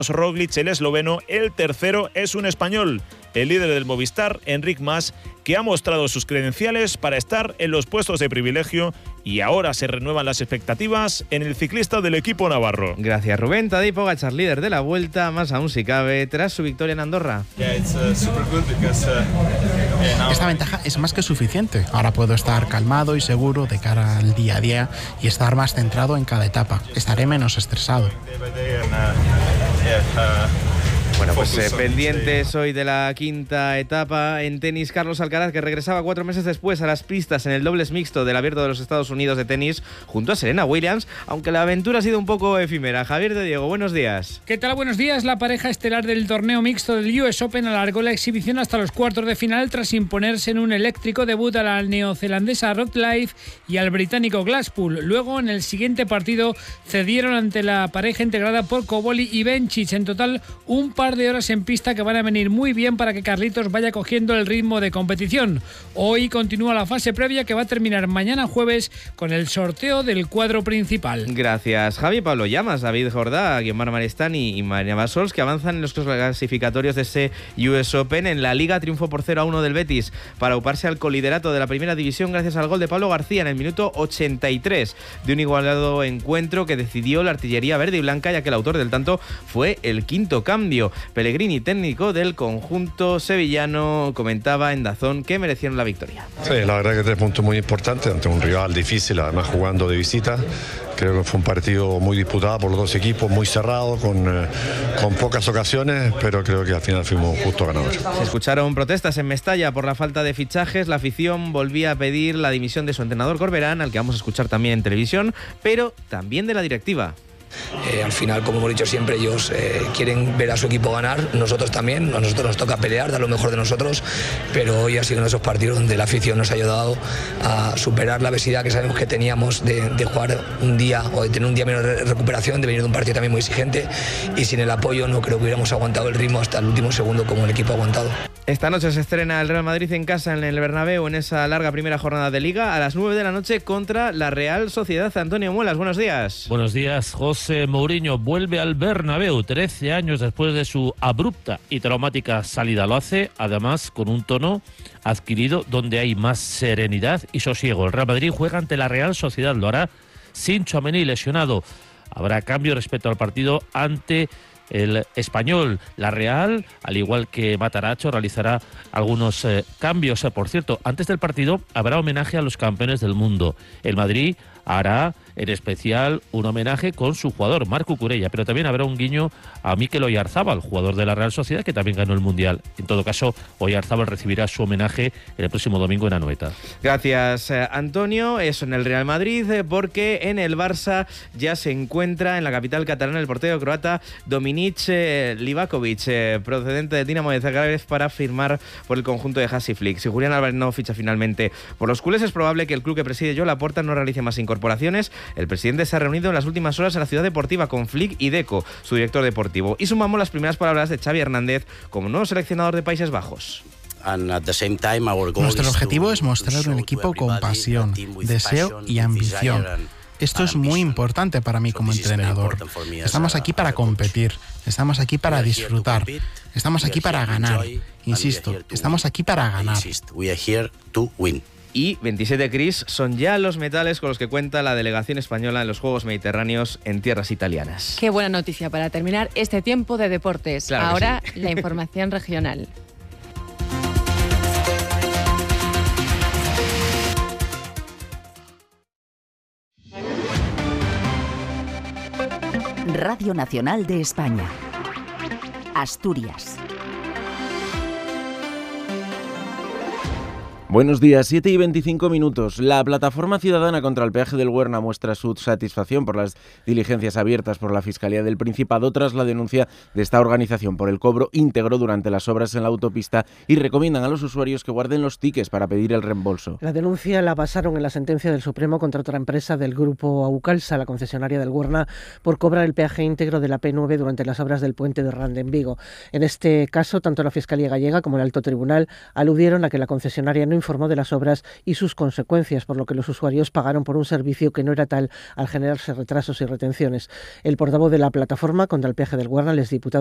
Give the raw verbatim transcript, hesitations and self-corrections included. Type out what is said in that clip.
Roglic, el esloveno, el tercero es un español, el líder del Movistar, Enric Mas, que ha mostrado sus credenciales para estar en los puestos de privilegio y ahora se renuevan las expectativas en el ciclista del equipo navarro. Gracias, Rubén. Tadej Pogačar, líder de la Vuelta, más aún si cabe, tras su victoria en Andorra. Esta ventaja es más que suficiente. Ahora puedo estar calmado y seguro de cara al día a día y estar más centrado en cada etapa. Estaré menos estresado. Bueno, pues eh, pendientes hoy de la quinta etapa en tenis. Carlos Alcaraz, que regresaba cuatro meses después a las pistas en el dobles mixto del Abierto de los Estados Unidos de tenis junto a Serena Williams, aunque la aventura ha sido un poco efímera. Javier de Diego, buenos días. ¿Qué tal? Buenos días. La pareja estelar del torneo mixto del U S Open alargó la exhibición hasta los cuartos de final tras imponerse en un eléctrico debut a la neozelandesa Rod Laver y al británico Glasspool. Luego, en el siguiente partido, cedieron ante la pareja integrada por Cobolli y Bencic. En total, un par de horas en pista que van a venir muy bien para que Carlitos vaya cogiendo el ritmo de competición. Hoy continúa la fase previa que va a terminar mañana jueves con el sorteo del cuadro principal. Gracias, Javi. Pablo Llamas, David Jordá, Guiomar Maristani y María Basols, que avanzan en los clasificatorios de ese U S Open. En la Liga triunfo por cero a uno del Betis para uparse al coliderato de la primera división gracias al gol de Pablo García en el minuto ochenta y tres de un igualado encuentro que decidió la artillería verde y blanca, ya que el autor del tanto fue el quinto cambio. Pellegrini, técnico del conjunto sevillano, comentaba en Dazón que merecieron la victoria. Sí, la verdad que tres puntos muy importantes ante un rival difícil, además jugando de visita. Creo que fue un partido muy disputado por los dos equipos, muy cerrado, con, eh, con pocas ocasiones, pero creo que al final fuimos justo ganadores. Se escucharon protestas en Mestalla por la falta de fichajes. La afición volvía a pedir la dimisión de su entrenador Corberán, al que vamos a escuchar también en televisión, pero también de la directiva. Eh, al final, como hemos dicho siempre, ellos eh, quieren ver a su equipo ganar, nosotros también, a nosotros nos toca pelear, dar lo mejor de nosotros, pero hoy ha sido uno de esos partidos donde la afición nos ha ayudado a superar la adversidad que sabemos que teníamos de, de jugar un día o de tener un día menos de recuperación, de venir de un partido también muy exigente, y sin el apoyo no creo que hubiéramos aguantado el ritmo hasta el último segundo como el equipo ha aguantado. Esta noche se estrena el Real Madrid en casa en el Bernabéu en esa larga primera jornada de Liga a las nueve de la noche contra la Real Sociedad. Antonio Muelas, buenos días. Buenos días, José. Mourinho vuelve al Bernabéu trece años después de su abrupta y traumática salida. Lo hace, además, con un tono adquirido donde hay más serenidad y sosiego. El Real Madrid juega ante la Real Sociedad. Lo hará sin Tchouaméni lesionado. Habrá cambio respecto al partido ante el Español. La Real, al igual que Mataracho, realizará algunos eh, cambios. Por cierto, antes del partido habrá homenaje a los campeones del mundo. El Madrid hará en especial un homenaje con su jugador, Marc Cucurella, pero también habrá un guiño a Mikel Oyarzábal, jugador de la Real Sociedad, que también ganó el Mundial. En todo caso, Oyarzábal recibirá su homenaje el próximo domingo en Anoeta. Gracias, eh, Antonio. Eso en el Real Madrid, eh, porque en el Barça ya se encuentra en la capital catalana el portero croata Dominic eh, Livakovic, eh, procedente del Dinamo de Zagreb, para firmar por el conjunto de Hansi Flick. Si Julián Álvarez no ficha finalmente por los culés, es probable que el club que preside Joan Laporta no realice más incorporaciones. El presidente se ha reunido en las últimas horas en la ciudad deportiva con Flick y Deco, su director deportivo. Y sumamos las primeras palabras de Xavi Hernández como nuevo seleccionador de Países Bajos. Nuestro objetivo es mostrar un equipo con pasión, deseo y ambición. Esto es muy importante para mí como entrenador. Estamos aquí para competir, estamos aquí para disfrutar, estamos aquí para ganar. Insisto, estamos aquí para ganar. Y veintisiete Cris son ya los metales con los que cuenta la delegación española en los Juegos Mediterráneos en tierras italianas. Qué buena noticia para terminar este tiempo de deportes. Claro Ahora sí. La información regional. Radio Nacional de España. Asturias. Buenos días, siete y veinticinco minutos. La plataforma ciudadana contra el peaje del Huerna muestra su satisfacción por las diligencias abiertas por la Fiscalía del Principado tras la denuncia de esta organización por el cobro íntegro durante las obras en la autopista y recomiendan a los usuarios que guarden los tickets para pedir el reembolso. La denuncia la basaron en la sentencia del Supremo contra otra empresa del grupo Aucalsa, la concesionaria del Huerna, por cobrar el peaje íntegro de la P nueve durante las obras del puente de Rande en Vigo. En este caso, tanto la Fiscalía gallega como el Alto Tribunal aludieron a que la concesionaria no informó de las obras y sus consecuencias, por lo que los usuarios pagaron por un servicio que no era tal al generarse retrasos y retenciones. El portavoz de la plataforma contra el peaje del Guarna, el exdiputado